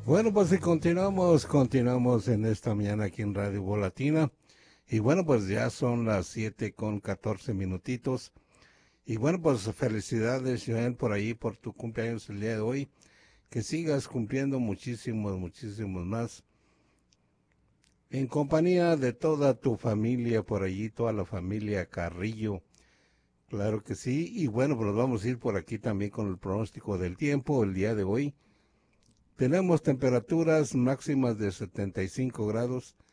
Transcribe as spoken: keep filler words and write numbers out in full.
Bueno, pues si continuamos, continuamos en esta mañana aquí en Radio Volatina. Y bueno, pues ya son las siete con catorce minutitos. Y bueno, pues felicidades, Joel, por ahí, por tu cumpleaños el día de hoy. Que sigas cumpliendo muchísimos, muchísimos más. En compañía de toda tu familia por allí, toda la familia Carrillo. Claro que sí. Y bueno, pues vamos a ir por aquí también con el pronóstico del tiempo el día de hoy. Tenemos temperaturas máximas de setenta y cinco grados,